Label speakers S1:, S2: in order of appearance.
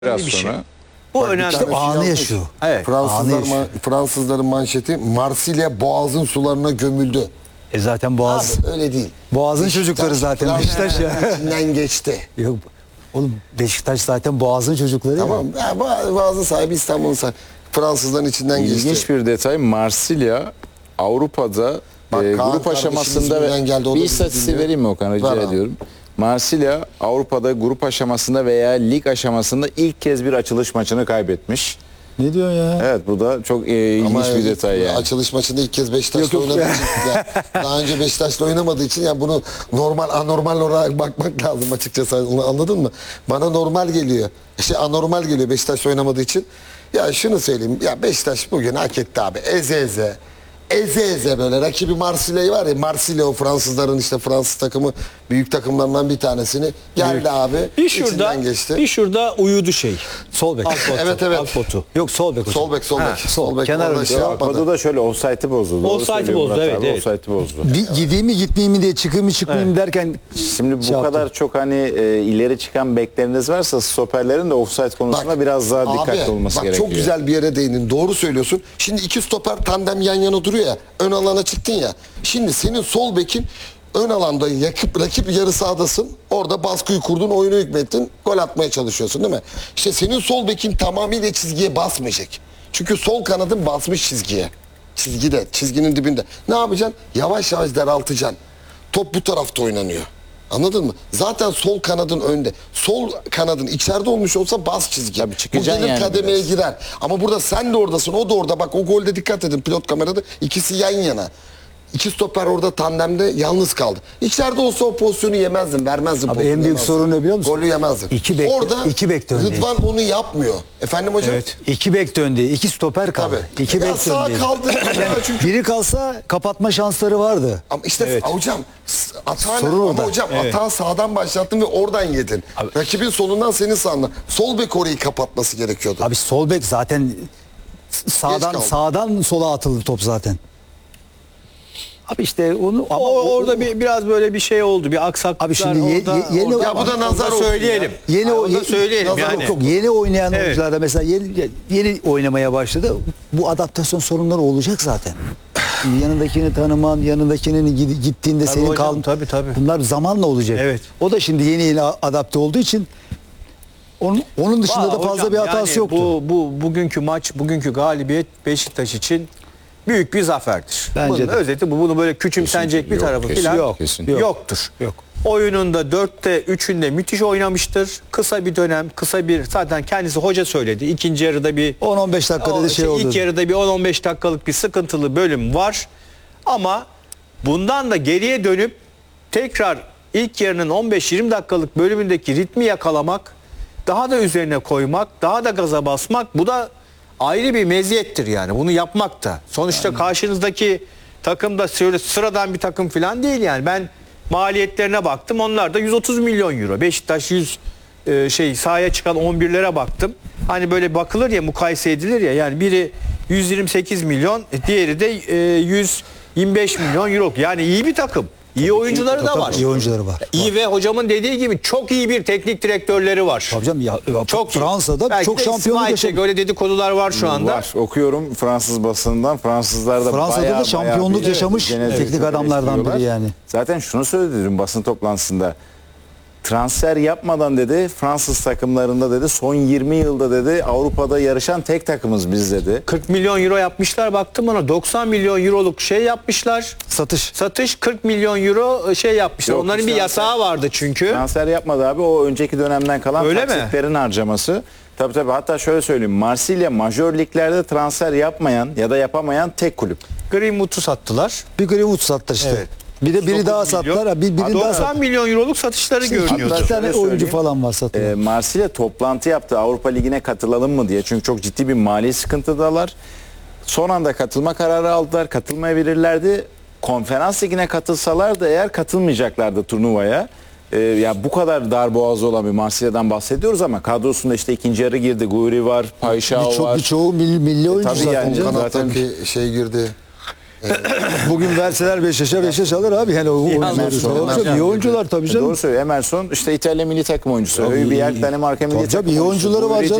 S1: Biraz
S2: bir şey.
S1: sonra.
S2: Bu
S3: Bak, bir
S2: önemli.
S3: tane şey
S4: anı
S3: yazmış.
S4: yaşıyor.
S2: Evet.
S3: Fransızların manşeti Marsilya boğazın sularına gömüldü.
S4: Zaten Boğaz.
S3: Abi öyle değil.
S4: Boğaz'ın çocukları zaten. Beşiktaş ya.
S3: İçinden geçti.
S4: Yok. Oğlum Beşiktaş zaten Boğaz'ın çocukları ya.
S3: Tamam. Ya, boğazın sahibi İstanbul'un sahibi. Fransızların içinden geçti.
S1: İlginç bir detay. Marsilya Avrupa'da
S3: Bak, Kaan
S1: grup
S3: kardeşimiz
S1: aşamasında
S3: İzmir'den geldi, o da
S1: bir
S3: bizi
S1: istatistiği
S3: dinliyor.
S1: vereyim mi Okan, rica
S3: Ver abi.
S1: ediyorum. Marsilya Avrupa'da grup aşamasında veya lig aşamasında ilk kez bir açılış maçını kaybetmiş.
S4: Ne diyorsun ya?
S1: Evet, bu da çok ilginç bir detay yani.
S3: Açılış maçında ilk kez Beşiktaş'la
S4: Yok, yok.
S3: oynadığı için. Yani daha önce Beşiktaş'la oynamadığı için yani bunu normal anormal olarak bakmak lazım açıkçası. Anladın mı? Bana normal geliyor. Anormal geliyor Beşiktaş'la oynamadığı için. Ya şunu söyleyeyim. Ya Beşiktaş bugün hak etti abi. Eze böyle rakibi Marsilya'yı var ya, Marsilya o Fransızların işte Fransız takımı büyük takımlarından bir tanesini geldi abi.
S2: Bir şurada,
S3: içinden geçti.
S2: bir şurada uyudu şey.
S4: Sol bek.
S3: Evet, evet.
S2: Alpotu.
S4: Yok sol bek hocam.
S3: Sol bek.
S4: sol.
S3: Bek
S4: Kenar
S3: orada
S4: önü.
S3: yapmadı.
S1: Avrupa'da da şöyle offside'ı bozuldu. Doğru
S2: Offside'ı
S1: söylüyor
S2: bozdu,
S1: Murat
S2: evet,
S1: abi,
S2: evet.
S1: offside'ı bozdu.
S4: Gideyim mi gitmeyeyim mi diye çıkayım mı çıkmayayım mı derken
S1: Şimdi bu
S4: şey yaptı.
S1: kadar çok hani ileri çıkan bekleriniz varsa stoperlerin de offside konusunda biraz daha dikkatli olması
S3: bak,
S1: gerekiyor.
S3: çok güzel bir yere değindin. Doğru söylüyorsun. Şimdi iki stoper tandem yan yana duruyor ya. Ön alana çıktın ya. Şimdi senin sol bekin ön alanda rakip yarı sahadasın. Orada baskıyı kurdun, oyunu hükmettin. Gol atmaya çalışıyorsun değil mi? İşte senin sol bekin tamamıyla çizgiye basmayacak. Çünkü sol kanadın basmış çizgiye. Çizgide, çizginin dibinde. Ne yapacaksın? Yavaş yavaş daraltacaksın. Top bu tarafta oynanıyor. Anladın mı? Zaten sol kanadın önde. Sol kanadın içeride olmuş olsa bas çizgi.
S1: Tabii
S3: Bu
S1: çıkacaksın
S3: gelir
S1: yani
S3: kademeye
S1: biraz.
S3: girer. Ama burada sen de oradasın, o da orada. Bak o golde dikkat edin pilot kamerada. İkisi yan yana. İki stoper orada tandemde yalnız kaldı. İçeride olsa o pozisyonu yemezdin, vermezdin.
S4: Abi
S3: pozisyonu
S4: en büyük
S3: yemezdin.
S4: sorun ne biliyor musun?
S3: Golü yemezdin.
S4: İki bek döndü.
S3: Rıdvan onu yapmıyor. Efendim hocam?
S2: Evet.
S4: İki bek döndü. İki stoper kaldı.
S3: Tabii.
S4: İki
S3: Ya
S4: bek
S3: sağ
S4: döndü.
S3: kaldı. Çünkü
S4: Biri kalsa kapatma şansları vardı.
S3: ama işte hocam
S4: Sorun
S3: ama
S4: orada.
S3: hocam hata sağdan başlattın ve oradan yedin. Rakibin solundan senin sağından. Sol bek orayı kapatması gerekiyordu.
S4: Abi sol bek zaten
S3: kaldı.
S4: sağdan sola atıldı top zaten. Abi işte onu ama
S2: Orada biraz böyle bir şey oldu. Bir aksaklıklar
S4: Abi şimdi yeni
S3: Ya bu da nazar olsun
S2: söyleyelim.
S4: Yeni
S2: Onu da söyleyelim
S3: nazar
S2: yani.
S4: Çok yeni oynayan
S2: Evet.
S4: oyuncularda mesela yeni oynamaya başladı. Bu adaptasyon sorunları olacak zaten. Yanındakini tanıman, yanındakinin gittiğinde
S2: Tabii
S4: senin
S2: hocam, tabii.
S4: Bunlar zamanla olacak.
S2: Evet.
S4: O da şimdi yeni adapte olduğu için onun dışında da fazla
S2: Hocam,
S4: bir hatası
S2: yani
S4: yoktu.
S2: Bugünkü maç, bugünkü galibiyet Beşiktaş için büyük bir zaferdir.
S4: Bence
S2: Bunun
S4: de.
S2: özeti bu. Bunu böyle küçümsenecek
S1: Kesinlikle
S2: bir
S1: yok,
S2: tarafı
S1: kesin
S2: falan
S1: yok, kesin yok.
S2: yoktur.
S4: Yok.
S2: Oyununda 4'te 3'ünde müthiş oynamıştır. Kısa bir dönem, zaten kendisi hoca söyledi. İkinci yarıda bir
S4: 10-15 dakikada da şey oldu.
S2: İlk yarıda bir 10-15 dakikalık bir sıkıntılı bölüm var. Ama bundan da geriye dönüp tekrar ilk yarının 15-20 dakikalık bölümündeki ritmi yakalamak, daha da üzerine koymak, daha da gaza basmak, bu da ayrı bir meziyettir yani. Bunu yapmak da. Sonuçta karşınızdaki takım da sıradan bir takım falan değil yani. Ben maliyetlerine baktım. Onlar da 130 milyon euro. Beşiktaş sahaya çıkan 11'lere baktım. Hani böyle bakılır ya, mukayese edilir ya. Yani biri 128 milyon, diğeri de 125 milyon euro. Yani iyi bir takım. İyi oyuncuları da var.
S4: İyi oyuncuları var.
S2: İyi ve hocamın dediği gibi çok iyi bir teknik direktörleri var.
S4: Tabii canım
S2: Çok iyi.
S4: Fransa'da
S2: Belki
S4: çok
S2: de
S4: şampiyonluk
S2: İsmail Çek,
S4: yaşadı.
S2: öyle dedikodular var şu anda.
S1: Var. Okuyorum Fransız basından. Fransızlar da
S4: Fransa'da
S1: bayağı
S4: da şampiyonluk
S1: bir
S4: yaşamış
S1: genetik
S4: teknik adamlardan
S1: eleştiriyorlar.
S4: biri yani.
S1: Zaten şunu söyledi dün basın toplantısında. Transfer yapmadan dedi Fransız takımlarında dedi son 20 yılda dedi Avrupa'da yarışan tek takımız biz dedi.
S2: 40 milyon euro yapmışlar, baktım ona 90 milyon euroluk şey yapmışlar. Satış 40 milyon euro şey yapmışlar.
S1: Yok,
S2: Onların bir yasağı vardı çünkü.
S1: Transfer yapmadı abi, o önceki dönemden kalan
S2: Öyle mi?
S1: taksitlerin harcaması. Tabii hatta şöyle söyleyeyim, Marsilya majör liglerde transfer yapmayan ya da yapamayan tek kulüp.
S2: Greenwood'u sattılar.
S4: Bir Greenwood sattılar işte.
S2: Evet.
S4: Bir de biri
S2: 9
S4: daha
S2: milyon.
S4: sattılar. Birini daha
S2: 90
S4: sattılar.
S2: milyon euroluk satışları görünüyordu.
S4: İki tane
S1: Şöyle
S4: oyuncu
S1: söyleyeyim.
S4: falan var satıyor.
S1: Marsilya toplantı yaptı Avrupa Ligi'ne katılalım mı diye. Çünkü çok ciddi bir mali sıkıntıdalar. Son anda katılma kararı aldılar. Katılmayabilirlerdi. Konferans Ligi'ne katılsalar da eğer katılmayacaklardı turnuvaya. Ya bu kadar darboğazı olan bir Marsilya'dan bahsediyoruz ama kadrosunda işte ikinci yarı girdi. Guri var, Payşao var.
S4: Birçoğu milli oyuncu
S1: tabii
S4: zaten.
S1: yani
S4: canım.
S1: zaten-
S3: Kanattaki şey girdi.
S4: Bugün verseler Beşiktaş'a alır abi. Yani o oyuncuları.
S1: Emerson,
S4: Tabii, iyi oyuncular tabii canım.
S1: Doğru söylüyor. Emerson işte İtalya milli takım oyuncusu.
S4: Tabii,
S1: Höybier Danimarka milli
S4: tabii,
S1: takım
S4: iyi
S1: oyuncusu.
S4: oyuncuları var
S1: Gurric
S4: canım.